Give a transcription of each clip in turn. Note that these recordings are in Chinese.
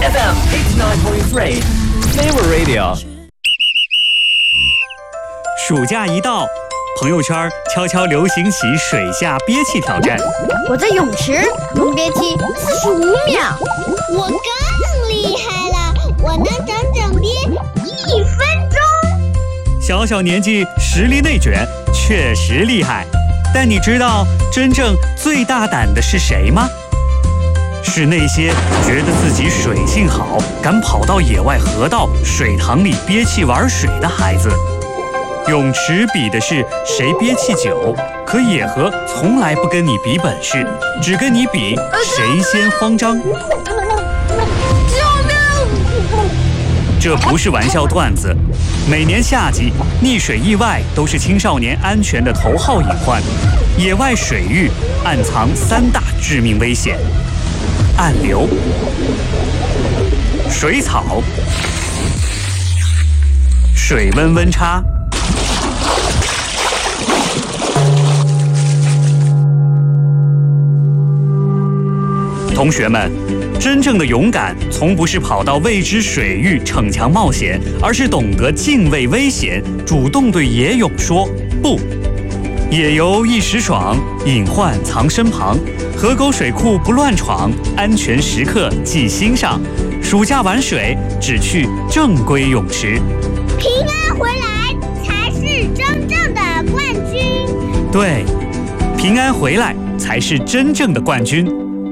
FM 89.3 Flavor Radio。 暑假一到，朋友圈悄悄流行起水下憋气挑战。 我在泳池能憋气45秒， 我更厉害了，我能整整憋1分钟。 小小年纪实力内卷，确实厉害。但你知道真正最大胆的是谁吗？是那些觉得自己水性好，敢跑到野外河道、水塘里憋气玩水的孩子。泳池比的是谁憋气久，可野河从来不跟你比本事，只跟你比谁先慌张。这不是玩笑段子，每年夏季溺水意外都是青少年安全的头号隐患。野外水域暗藏3大致命危险：暗流、水草、水温温差。同学们，真正的勇敢从不是跑到未知水域逞强冒险，而是懂得敬畏危险，主动对野泳说不。野游一时爽，隐患藏身旁，河沟水库不乱闯，安全时刻记心上。暑假玩水，只去正规泳池。 平安回来才是真正的冠军。 对，平安回来才是真正的冠军。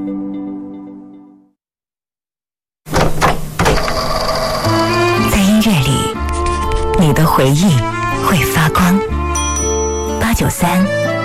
在音乐里，你的回忆会发光。893